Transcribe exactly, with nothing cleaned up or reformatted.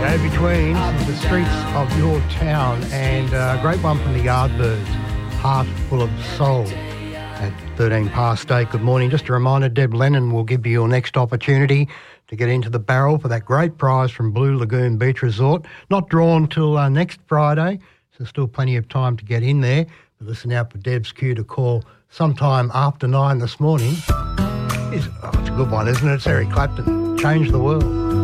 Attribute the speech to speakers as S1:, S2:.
S1: Go between the streets of your town, and a great one from the Yardbirds, Heart Full of Soul, at thirteen past eight. Good morning. Just a reminder, Deb Lennon will give you your next opportunity to get into the barrel for that great prize from Blue Lagoon Beach Resort. Not drawn till uh, next Friday, so still plenty of time to get in there. But listen out for Deb's cue to call sometime after nine this morning. It's, oh, it's a good one, isn't it? It's Eric Clapton, Change the World.